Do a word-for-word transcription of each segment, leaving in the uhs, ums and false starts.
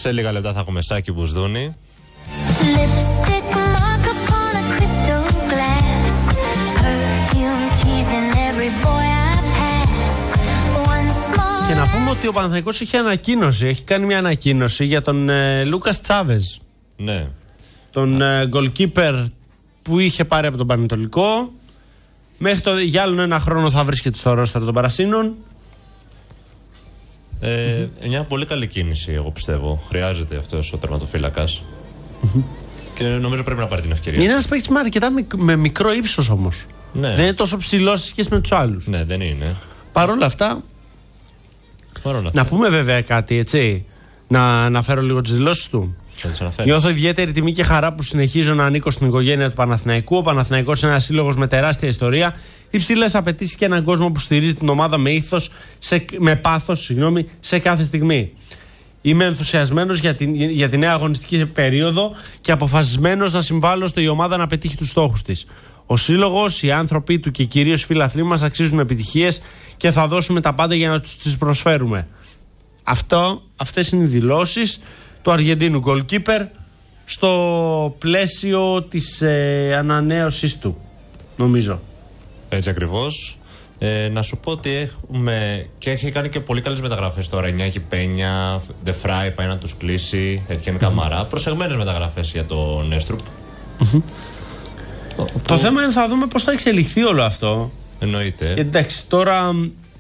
Σε λίγα λεπτά θα έχουμε Σάκη Μπουσδούνη. Και να πούμε ότι ο Παναθηναϊκός έχει ανακοίνωση, έχει κάνει μια ανακοίνωση για τον ε, Λούκας Τσάβεζ. Ναι. Τον ε, goalkeeper που είχε πάρει από τον Πανετολικό. Μέχρι το, για άλλον ένα χρόνο θα βρίσκεται στο ρόστερ των Παρασίνων. Ε, mm-hmm. Μια πολύ καλή κίνηση, εγώ πιστεύω. Χρειάζεται αυτός ο τερματοφύλακας. Mm-hmm. Και νομίζω πρέπει να πάρει την ευκαιρία. Είναι ένας παίκτης με αρκετά με μικρό ύψος όμως. Ναι. Δεν είναι τόσο ψηλός σε σχέση με τους άλλους. Ναι, δεν είναι. Παρ' όλα αυτά. Παρόλα να πούμε βέβαια κάτι, έτσι. Να αναφέρω λίγο τις δηλώσεις του. Νιώθω ιδιαίτερη τιμή και χαρά που συνεχίζω να ανήκω στην οικογένεια του Παναθηναϊκού. Ο Παναθηναϊκός είναι ένας σύλλογος με τεράστια ιστορία, υψηλές απαιτήσεις και έναν κόσμο που στηρίζει την ομάδα με ήθος, σε, με πάθος, συγγνώμη, σε κάθε στιγμή. Είμαι ενθουσιασμένος για την, για τη νέα αγωνιστική περίοδο και αποφασισμένος να συμβάλλω στο η ομάδα να πετύχει τους στόχους της. Ο σύλλογος, οι άνθρωποι του και κυρίως οι φίλαθλοί μας αξίζουν επιτυχίες και θα δώσουμε τα πάντα για να τους τις προσφέρουμε. Αυτό, αυτές είναι οι δηλώσεις του Αργεντίνου goalkeeper στο πλαίσιο της ε, ανανέωσης του, νομίζω. Έτσι ακριβώς. Ε, να σου πω ότι έχουμε και έχει κάνει και πολύ καλές μεταγραφές τώρα. Νιάκη Πένια, Ντεφράι πάει να τους κλείσει, Έτιεν Καμαρά. Προσεγμένες μεταγραφές για τον Έστρουπ. Mm-hmm. Το, το θέμα είναι θα δούμε πώς θα εξελιχθεί όλο αυτό. Εννοείται. Εντάξει, τώρα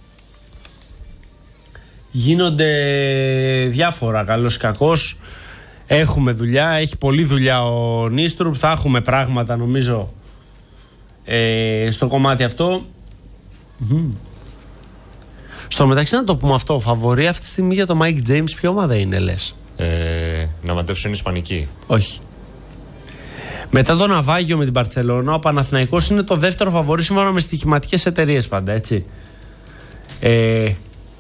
γίνονται διάφορα, καλώς ή κακώς. Έχουμε δουλειά, έχει πολλή δουλειά ο Νίστρουπ. Θα έχουμε πράγματα νομίζω ε, στο κομμάτι αυτό. Mm. Στο μεταξύ να το πούμε αυτό, ο φαβορί αυτή τη στιγμή για το Mike James ποια ομάδα είναι, λες? Ε, να μαντέψουν Ισπανική. Όχι. Μετά το ναυάγιο με την Μπαρτσελώνα, ο Παναθηναϊκός είναι το δεύτερο φαβορί σύμφωνα με στοιχηματικές εταιρείες πάντα, έτσι. Ε,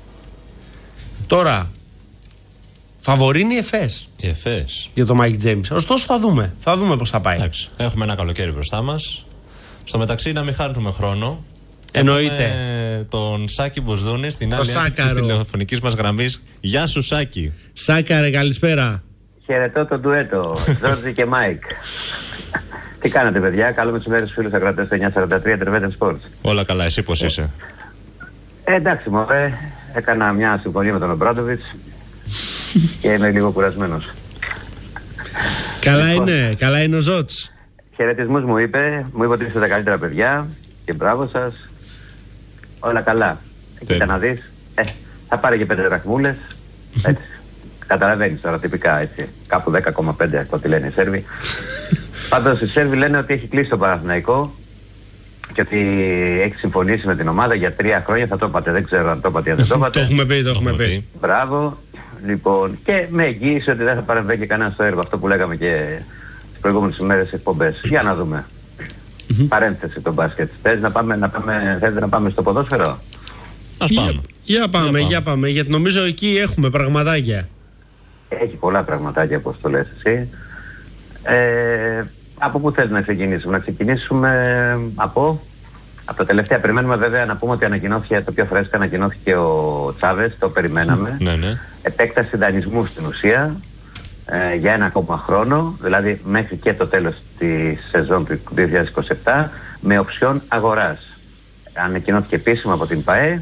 τώρα, φαβορί είναι η Εφές. Η Εφές. Για το Mike James. Ωστόσο θα δούμε. Θα δούμε πώς θα πάει. Εντάξει. Έχουμε ένα καλοκαίρι μπροστά μας. Στο μεταξύ να μην χάνουμε χρόνο. Εννοείται. Έχουμε τον Σάκη Μπουσδούνη στην άλλη άκρη της τηλεφωνικής μας γραμμής. Γεια σου Σάκη. Σάκαρε, καλησπέρα. Χαιρετώ το ντουέτο, Ζόρζι και Μάικ. Τι κάνετε παιδιά, καλό μεσημέρι στους φίλους ακροατές του εννιακόσια σαράντα τρία Intervention Sports. Όλα καλά, εσύ πώς είσαι? Ε, εντάξει μωρέ, έκανα μια συμφωνία με τον Ομπράντοβιτς και είμαι λίγο κουρασμένος. Καλά είναι, καλά είναι ο Ζότς. Χαιρετισμούς μου είπε, μου είπε ότι είστε τα καλύτερα παιδιά και μπράβο σας. Όλα καλά. Κοίτα να δεις, ε, θα πάρει και πέντε δραχμούλες, έτσι. Καταλαβαίνεις τώρα τυπικά, έτσι. Κάπου δέκα κόμμα πέντε από ό,τι λένε οι Σέρβοι. Πάντως οι Σέρβοι λένε ότι έχει κλείσει το Παναθηναϊκό και ότι έχει συμφωνήσει με την ομάδα για τρία χρόνια. Θα το είπατε, δεν ξέρω αν το είπατε ή δεν το είπατε. Το έχουμε πει, το έχουμε πει. Μπράβο. Λοιπόν, και με εγγύηση ότι δεν θα παρεμβαίνει και κανένα στο έργο. Αυτό που λέγαμε και τις προηγούμενες ημέρες εκπομπές. Για να δούμε. Παρένθεση το μπάσκετ. Θες να πάμε, να πάμε, θέλετε να πάμε στο ποδόσφαιρο? Ας πάμε. Για, για πάμε, για πάμε, για πάμε. Γιατί νομίζω εκεί έχουμε πραγματάκια. Έχει πολλά πραγματάκια, όπως το λες εσύ. Ε, από πού θες να ξεκινήσουμε? Να ξεκινήσουμε από, από τα τελευταία. Περιμένουμε βέβαια να πούμε ότι ανακοινώθηκε, το πιο φρέσκα ανακοινώθηκε ο Τσάβες, το περιμέναμε. Ναι, ναι. Επέκταση δανεισμού στην ουσία ε, για ένα ακόμα χρόνο, δηλαδή μέχρι και το τέλος της σεζόν του δύο χιλιάδες είκοσι επτά, με οψιόν αγοράς. Ανακοινώθηκε επίσημα από την ΠΑΕ.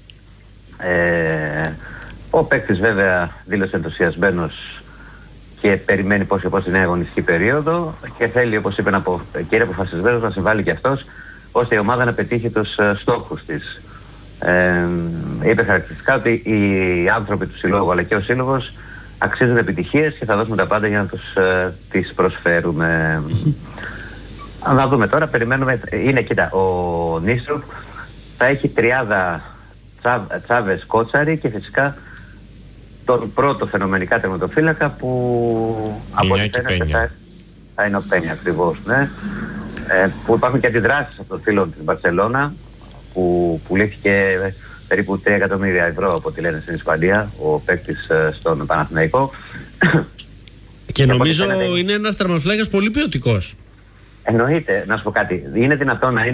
Ε, ο παίκτης βέβαια δήλωσε ενθουσιασμένος και περιμένει πώς και πώς τη νέα αγωνιστική περίοδο και θέλει, όπως είπε, να πω, και είναι αποφασισμένος να συμβάλλει και αυτός ώστε η ομάδα να πετύχει τους uh, στόχους της. Ε, είπε χαρακτηριστικά ότι οι άνθρωποι του συλλόγου αλλά και ο σύλλογος αξίζουν επιτυχίες και θα δώσουμε τα πάντα για να τους uh, τις προσφέρουμε. Να δούμε τώρα, περιμένουμε. Είναι, κοίτα, ο Νίστρουπ θα έχει τριάδα Τσάβες, Κότσαρη και φυσικά τον πρώτο φαινομενικά τερματοφύλακα που από ό,τι φαίνεται θα, θα είναι ο Πένια ακριβώς, ναι. Ε, που υπάρχουν και αντιδράσεις από τον φίλο της Μπαρσελώνα που πουλήθηκε περίπου τρία εκατομμύρια ευρώ από ό,τι λένε στην Ισπανία ο παίκτης στον Παναθηναϊκό. Και νομίζω είναι ένας τερματοφύλακας πολύ ποιοτικός. Εννοείται, να σου πω κάτι, είναι δυνατόν να είναι